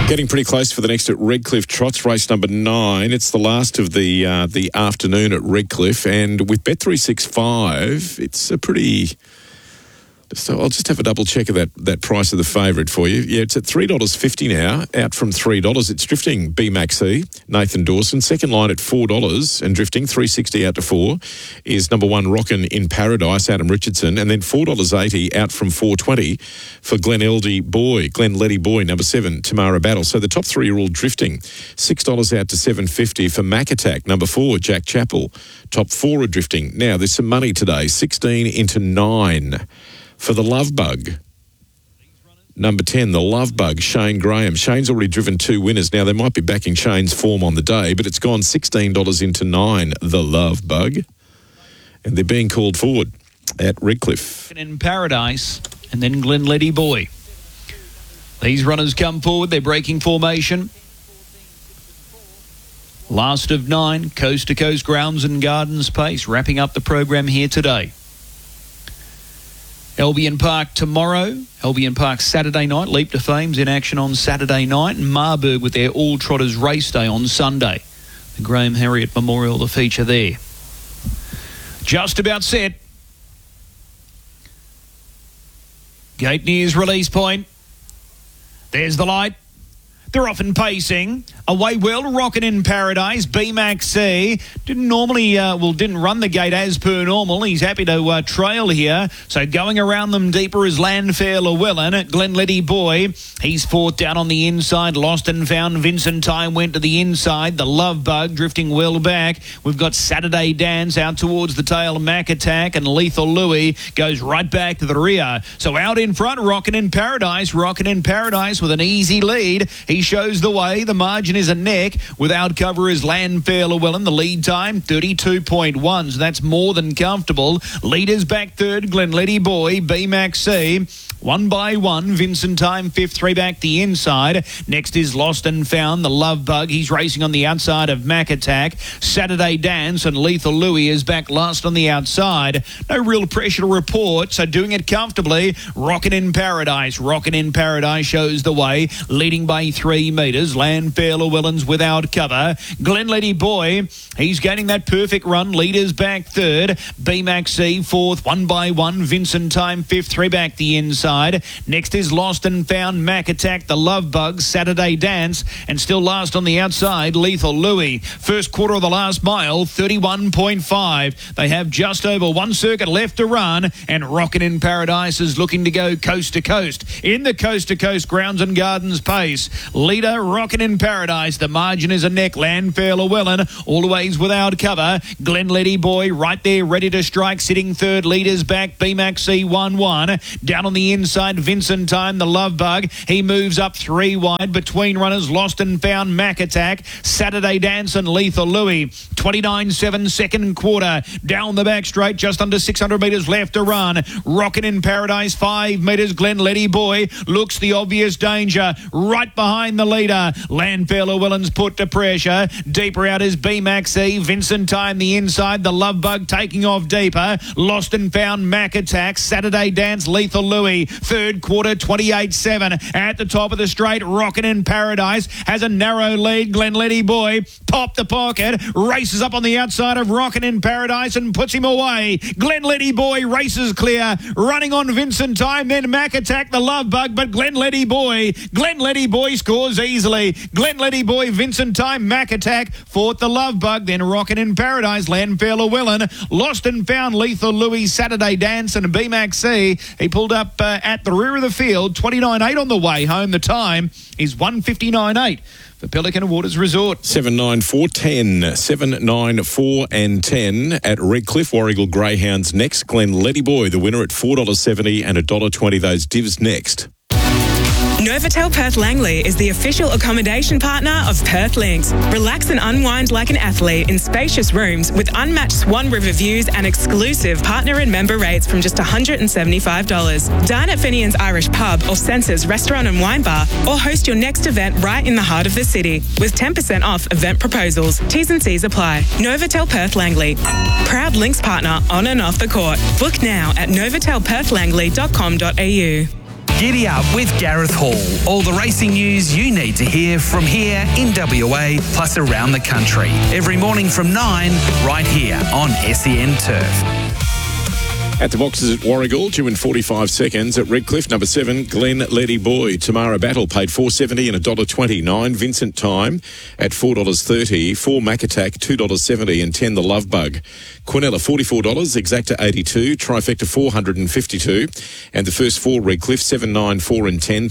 Getting pretty close for the next at Redcliffe Trots, race number 9. It's the last of the afternoon at Redcliffe, and with Bet365, it's a pretty... So I'll just have a double check of that price of the favourite for you. Yeah, it's at $3.50 now, out from $3. It's drifting B Maxi, Nathan Dawson. Second line at $4 and drifting $3.60 out to $4 is number 1 Rockin' in Paradise, Adam Richardson, and then $4.80 out from $4.20 for Glenleddy Boy, number 7 Tamara Battle. So the top 3 are all drifting. $6 out to $7.50 for Mac Attack, number 4 Jack Chappell. Top 4 are drifting. Now there's some money today, 16 into 9. For the Love Bug, number 10, the Love Bug, Shane Graham. Shane's already driven 2 winners. Now, they might be backing Shane's form on the day, but it's gone $16 into 9, the Love Bug. And they're being called forward at Redcliffe. In Paradise, and then Glenleddy Boy. These runners come forward. They're breaking formation. Last of 9, Coast to Coast Grounds and Gardens pace, wrapping up the program here today. Albion Park tomorrow, Albion Park Saturday night, Leap to Fame's in action on Saturday night, and Marburg with their All Trotters race day on Sunday. The Graham Harriott Memorial, the feature there. Just about set. Gate nears release point. There's the light. They're off and pacing. Away well, Rockin' in Paradise. B-Max C didn't run the gate as per normal. He's happy to trail here. So going around them deeper is Landfair Llewellyn. Glenleddy Boy, he's 4th down on the inside. Lost and Found. Vincent Time went to the inside. The Love Bug drifting well back. We've got Saturday Dance out towards the tail. Mac Attack and Lethal Louis goes right back to the rear. So out in front, Rockin' in Paradise. Rockin' in Paradise with an easy lead. He shows the way. The margin is a neck. Without cover is Landfair Llewellyn. The lead time 32.1, so that's more than comfortable. Leaders back 3rd, Glenleddy Boy, B-Max C. 1 by 1, Vincent Time 5th, 3 back the inside. Next is Lost and Found, the Love Bug. He's racing on the outside of Mac Attack. Saturday Dance and Lethal Louis is back last on the outside. No real pressure to report, so doing it comfortably. Rockin' in Paradise. Rockin' in Paradise shows the way, leading by 3 metres. Landfair Llewellyn's without cover. Glenleddy Boy, he's gaining that perfect run. Leaders back 3rd. B-Max C 4th, 1 by 1. Vincent Time 5th, 3 back the inside. Next is Lost and Found, Mac Attack, the Love Bug, Saturday Dance, and still last on the outside, Lethal Louis. First quarter of the last mile, 31.5. They have just over 1 circuit left to run, and Rockin' in Paradise is looking to go coast to coast. In the Coast to Coast Grounds and Gardens pace, leader Rockin' in Paradise. The margin is a neck. Landfair Llewellyn, always without cover. Glenleddy Boy right there, ready to strike, sitting 3rd. Leaders back, B-Max C 1-1. Down on the inside, Vincent Time, the Love Bug. He moves up 3 wide between runners. Lost and Found, Mac Attack, Saturday Dance and Lethal Louis. 29.7 second quarter. Down the back straight, just under 600 metres left to run. Rockin' in Paradise, 5 metres. Glenleddy Boy looks the obvious danger. Right behind the leader. Landfair Llewellyn's put to pressure. Deeper out is B-Max C. Vincent Time, the inside. The Love Bug taking off deeper. Lost and Found, Mac Attack, Saturday Dance, Lethal Louis. 3rd quarter, 28.7. At the top of the straight, Rockin' in Paradise has a narrow lead. Glenleddy Boy popped the pocket, races up on the outside of Rockin' in Paradise and puts him away. Glenleddy Boy races clear, running on Vincent Time, then Mac Attack, the Love Bug, but Glenleddy Boy scores easily. Glenleddy Boy, Vincent Time, Mac Attack, 4th the Love Bug, then Rockin' in Paradise, Landfair Llewellyn, Lost and Found, Lethal Louis, Saturday Dance and B-Max C. He pulled up at the rear of the field, 29.8 on the way home. The time is 1:59.8 for Pelican Waters Resort. 7.94, 10, 7.94 and 10 at Redcliffe. Warrigal Greyhounds next. Glenleddy Boy, the winner at $4.70 and $1.20. Those divs next. Novotel Perth Langley is the official accommodation partner of Perth Links. Relax and unwind like an athlete in spacious rooms with unmatched Swan River views and exclusive partner and member rates from just $175. Dine at Finian's Irish Pub or Senses Restaurant and Wine Bar, or host your next event right in the heart of the city with 10% off event proposals. T's and C's apply. Novotel Perth Langley, proud Links partner on and off the court. Book now at novotelperthlangley.com.au. Giddy up with Gareth Hall. All the racing news you need to hear from here in WA, plus around the country. Every morning from 9, right here on SEN Turf. At the boxes at Warragul, due in 45 seconds. At Redcliffe, number 7, Glen Letty Boy. Tamara Battle paid $4.70 and $1.29. Vincent Time at $4.30. 4 Mac Attack, $2.70 and 10 The Love Bug. Quinella, $44. Exacta, $82. Trifecta, $452. And the first 4 Redcliffe, 7, 9, 4 and 10,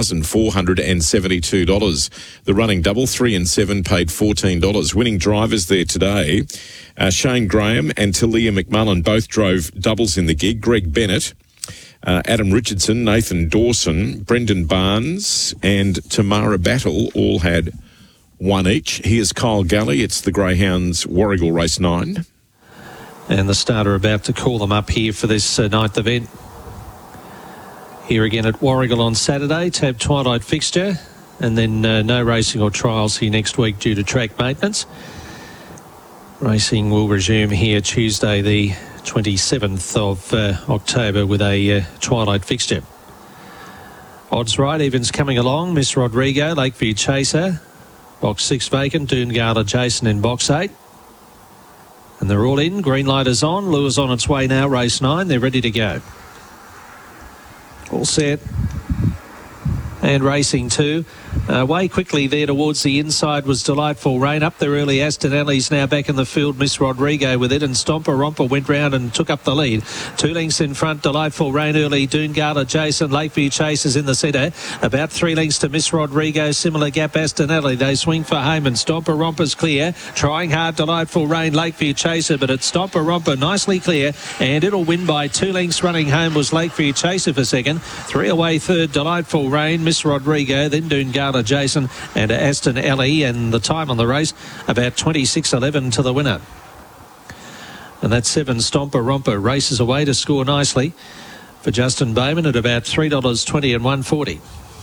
$2,472. The running double, 3 and 7, paid $14. Winning drivers there today. Shane Graham and Talia McMullen both drove doubles in the gig. Greg Bennett, Adam Richardson, Nathan Dawson, Brendan Barnes and Tamara Battle all had 1 each. Here's Kyle Gully. It's the Greyhounds Warragul Race 9. And the starter about to call them up here for this ninth event. Here again at Warragul on Saturday, Tab Twilight fixture. And then no racing or trials here next week due to track maintenance. Racing will resume here Tuesday the 27th of October with a twilight fixture. Odds right, evens coming along. Miss Rodrigo, Lakeview Chaser, box 6 vacant. Doongala Jason in box 8. And they're all in. Green light is on. Lures on its way now, race 9. They're ready to go. All set. And racing 2. Way quickly there towards the inside was Delightful Rain. Up there early, Aston Alley's now back in the field. Miss Rodrigo with it, and Stomper Romper went round and took up the lead. 2 lengths in front, Delightful Rain early. Doongala Jason, Lakeview Chasers in the centre. About 3 lengths to Miss Rodrigo. Similar gap, Aston Alley. They swing for home, and Stomper Romper's clear. Trying hard, Delightful Rain, Lakeview Chaser, but it's Stomper Romper nicely clear, and it'll win by 2 lengths. Running home was Lakeview Chaser for second. 3 away third, Delightful Rain, Miss Rodrigo, then Doongala Jason and Aston Alley, and the time on the race about 26.11 to the winner. And that 7 Stomper Romper races away to score nicely for Justin Bowman at about $3.20 and $1.40.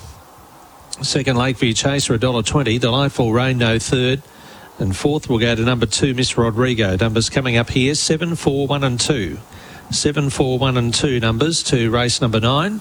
Second Lakeview Chaser $1.20. Delightful Rain no third, and fourth will go to number 2 Miss Rodrigo. Numbers coming up here 7, 4, 1 and 2. 7, 4, 1 and 2 numbers to race number 9.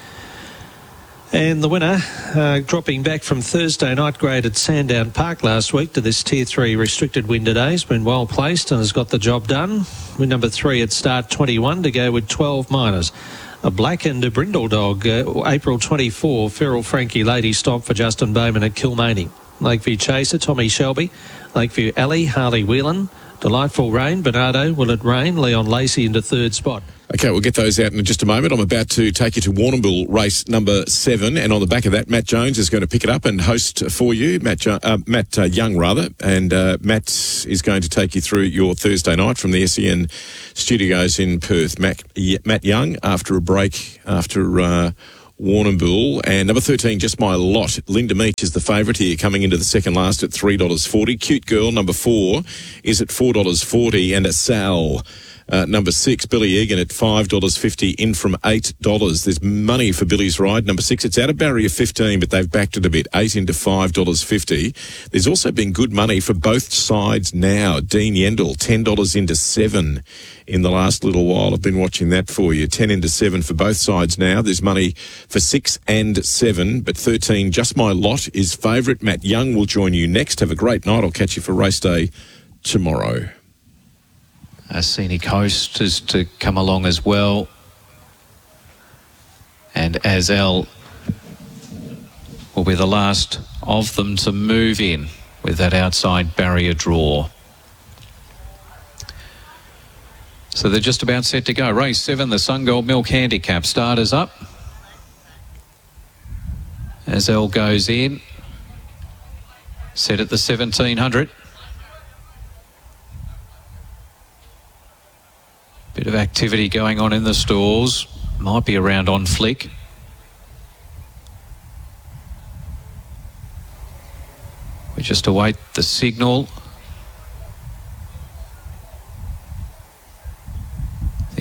And the winner, dropping back from Thursday night grade at Sandown Park last week to this Tier 3 restricted win today, has been well placed and has got the job done. Win number 3 at start 21 to go with 12 minors. A black and a brindle dog, April 24, Feral Frankie Lady Stomp for Justin Bowman at Kilmany. Lakeview Chaser, Tommy Shelby. Lakeview Alley, Harley Whelan. Delightful Rain, Bernardo, Will It Rain, Leon Lacey into third spot. Okay, we'll get those out in just a moment. I'm about to take you to Warrnambool race number 7, and on the back of that, Matt Jones is going to pick it up and host for you, Matt Young rather, and Matt is going to take you through your Thursday night from the SEN studios in Perth. Matt Young after a break after Warrnambool. And number 13, Just My Lot. Linda Meach is the favourite here, coming into the second last at $3.40. Cute Girl, number 4, is at $4.40, and a Sal. Number 6, Billy Egan at $5.50, in from $8. There's money for Billy's Ride. Number 6, it's at a barrier 15, but they've backed it a bit, 8 into $5.50. There's also been good money for both sides now. Dean Yendall, $10 into 7 in the last little while. I've been watching that for you. 10 into 7 for both sides now. There's money for 6 and 7, but 13, Just My Lot is favourite. Matt Young will join you next. Have a great night. I'll catch you for race day tomorrow. Scenic Host is to come along as well. And Azelle will be the last of them to move in with that outside barrier draw. So they're just about set to go. Race 7, the Sungold Milk Handicap. Starters up. Azelle goes in. Set at the 1700. Bit of activity going on in the stalls. Might be around on flick. We just await the signal. Things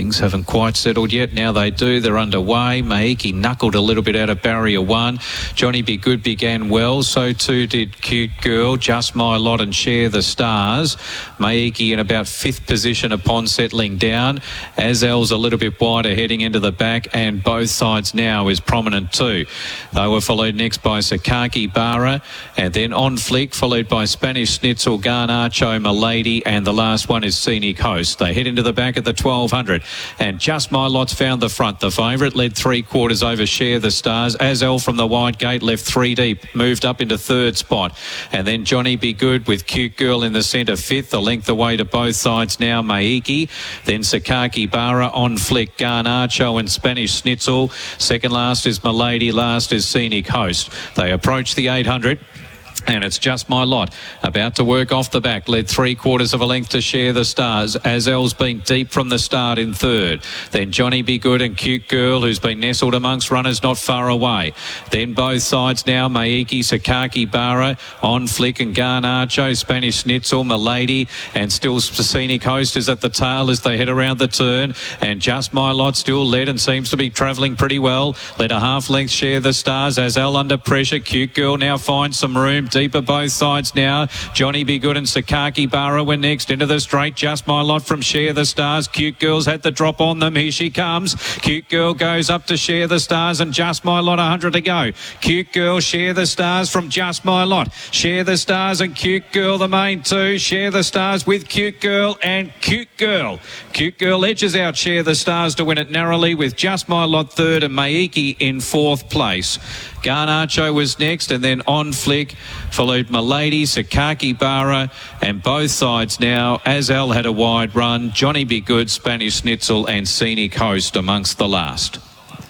things haven't quite settled yet. Now they do. They're underway. Maiki knuckled a little bit out of barrier 1. Johnny Be Good began well. So too did Cute Girl, Just My Lot and Share the Stars. Maiki in about 5th position upon settling down. Azel's a little bit wider heading into the back, and both sides now is Prominent too. They were followed next by Sakaki Bara, and then On Flick, followed by Spanish Schnitzel, Garnacho, Milady, and the last one is Scenic Host. They head into the back at the 1200, and Just My Lot's found the front. The favourite led 3/4 over Share the Stars. Azel from the wide gate left 3 deep, moved up into 3rd spot, and then Johnny Be Good with Cute Girl in the centre 5th, a length away to both sides now, Maiki, then Sakaki Bara, On Flick, Garnacho and Spanish Schnitzel. Second last is Milady, last is Scenic Host. They approach the 800. And it's Just My Lot about to work off the back, led 3/4 of a length to Share the Stars. Azel's been deep from the start in 3rd. Then Johnny Be Good and Cute Girl, who's been nestled amongst runners not far away. Then both sides now, Maiki, Sakaki Bara, On Flick and Garnacho, Spanish Schnitzel, Milady, and still Scenic Host is at the tail as they head around the turn. And Just My Lot still led and seems to be travelling pretty well. Led a half length Share the Stars. Azel under pressure. Cute Girl now finds some room. Deeper both sides now. Johnny Be Good and Sakaki Bara were next into the straight. Just My Lot from Share the Stars. Cute Girl's had the drop on them. Here she comes. Cute Girl goes up to Share the Stars, and Just My Lot 100 to go. Cute Girl, Share the Stars from Just My Lot. Share the Stars and Cute Girl the main 2. Share the Stars with Cute Girl and Cute Girl. Cute Girl edges out Share the Stars to win it narrowly, with Just My Lot 3rd and Maiki in 4th place. Garnacho was next, and then On Flick, followed Milady, Sakaki Bara, and both sides now. Azel had a wide run. Johnny Be Good, Spanish Schnitzel and Scenic Host amongst the last.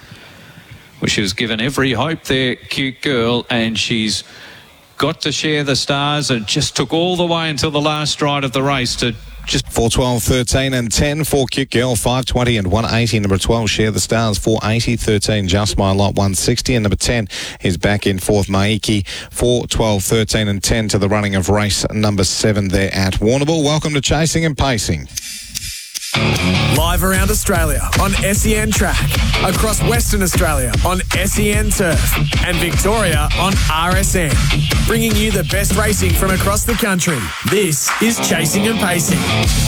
Well, she was given every hope there, Cute Girl, and she's got to Share the Stars and just took all the way until the last stride of the race to just 4, 12, 13 and 10 for Cute Girl, 520 and 180. Number 12, Share the Stars, 480. 13, Just My Lot, 160. And number 10 is back in 4th, Maiki, 4, 12, 13 and 10 to the running of race number 7 there at Warrnambool. Welcome to Chasing and Pacing. Live around Australia on SEN Track, across Western Australia on SEN Turf, and Victoria on RSN. Bringing you the best racing from across the country. This is Chasing and Pacing.